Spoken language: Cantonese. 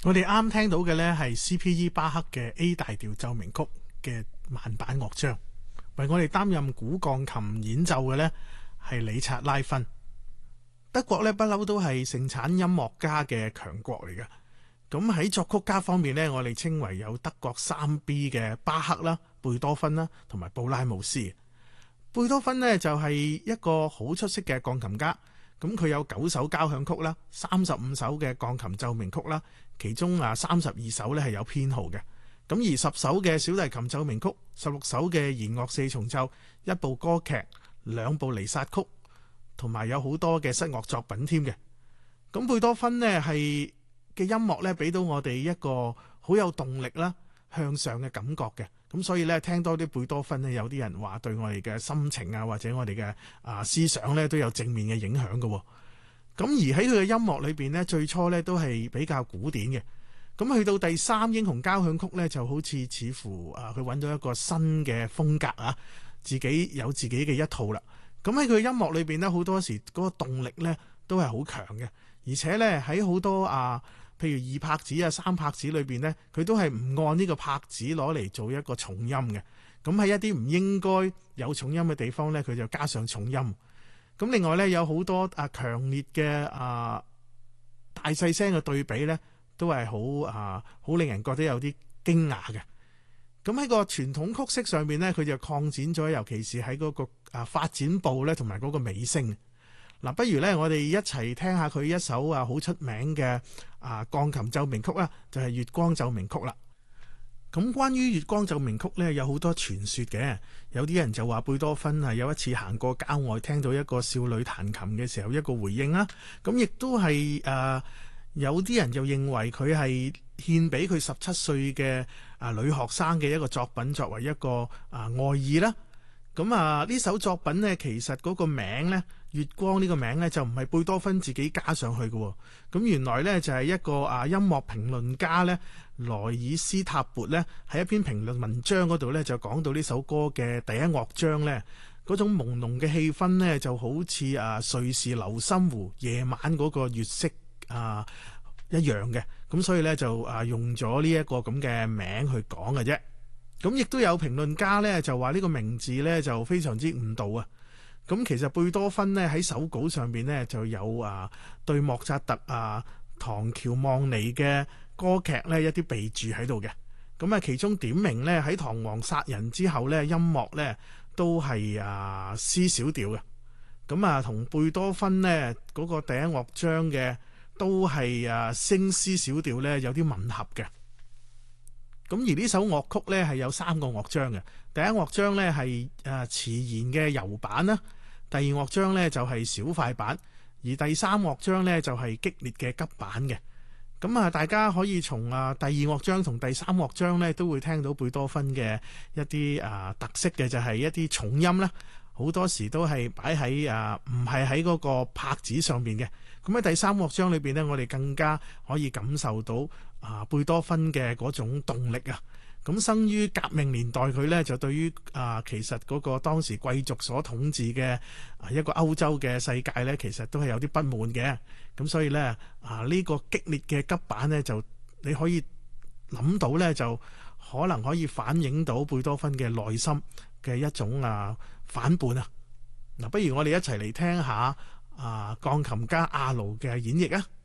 我哋啱聽到嘅呢係 C.P.E. 巴克嘅 A 大調奏鳴曲嘅慢板樂章，為我哋擔任古鋼琴演奏嘅呢係理察拉芬。德國呢不嬲都係盛產音樂家嘅強國嚟嘅。咁喺作曲家方面呢，我哋稱為有德國3B 嘅巴克啦、貝多芬啦同埋布拉姆斯。貝多芬呢就係一個好出色嘅鋼琴家。咁佢有9首交響曲啦，35首嘅鋼琴奏鳴曲啦，其中32首咧係有編號嘅。咁而10首嘅小提琴奏鳴曲，16首嘅弦樂四重奏，1部歌劇，2部彌撒曲，同埋有好多嘅室樂作品添嘅。咁貝多芬呢係嘅音樂咧，俾到我哋一個好有動力啦、向上嘅感覺嘅。咁所以咧，聽多啲貝多芬咧，有啲人話對我哋嘅心情啊，或者我哋嘅思想咧，都有正面嘅影響嘅。咁而喺佢嘅音樂裏邊咧，最初咧都係比較古典嘅。咁去到第3英雄交響曲咧，就好似乎佢揾到一個新嘅風格啊，自己有自己嘅一套啦。咁喺佢嘅音樂裏邊咧，好多時嗰個動力咧都係好強嘅，而且咧喺好多譬如2拍子3拍子裏邊呢，佢都係唔按呢個拍子攞嚟做一個重音嘅。咁喺一啲唔應該有重音嘅地方呢，佢就加上重音。咁另外呢，有好多強烈嘅大細聲嘅對比呢，都係好令人覺得有啲驚訝嘅。咁喺個傳統曲式上面呢，佢就擴展咗，尤其是喺嗰個發展部呢，同埋嗰個尾聲。嗱，不如咧，我哋一齊聽下佢一首好出名嘅鋼琴奏鳴曲啦，就係《月光奏鳴曲》啦。咁關於《月光奏鳴曲》咧，有好多傳說嘅。有啲人就話貝多芬有一次行過郊外，聽到一個少女彈琴嘅時候一個回應啦。咁亦都係有啲人就認為佢係獻俾佢17歲嘅女學生嘅一個作品，作為一個愛意啦。咁呢首作品呢，其實嗰個名呢，月光呢個名呢，就唔係貝多芬自己加上去嘅。咁原來呢，就係一個音樂評論家呢，萊爾斯塔勃呢，喺一篇評論文章嗰度呢，就講到呢首歌嘅第一樂章呢，嗰種朦朧嘅氣氛呢，就好似瑞士流心湖夜晚嗰個月色一樣嘅。咁所以呢，就用咗呢一個咁嘅名去講嘅啫。咁亦都有評論家咧，就話呢個名字咧就非常之誤導啊！咁其實貝多芬咧喺手稿上邊咧就有對莫扎特唐喬望尼嘅歌劇咧一啲備註喺度嘅。咁其中點明咧喺唐王殺人之後咧，音樂咧都係C 小調嘅。咁同貝多芬咧嗰個第一樂章嘅都係升 C 小調咧有啲吻合嘅。咁而呢首樂曲咧係有3個樂章嘅。第一樂章咧係遲延嘅柔版啦，第二樂章咧就係小快板，而第3樂章咧就係激烈嘅急板嘅。咁大家可以從第二樂章同第3樂章咧都會聽到貝多芬嘅一啲特色嘅，就係一啲重音啦，好多時都係擺喺唔係喺嗰個拍子上面嘅。咁喺第3樂章裏邊呢，我哋更加可以感受到貝多芬嘅嗰種動力啊！咁生於革命年代，佢呢就對於其實嗰個當時貴族所統治嘅一個歐洲嘅世界呢，其實都係有啲不滿嘅。咁所以呢，呢個激烈嘅急板呢，就你可以諗到呢，就可能可以反映到貝多芬嘅內心嘅一種反叛啊！嗱，不如我哋一齊嚟聽下鋼琴家阿勞嘅演繹啊！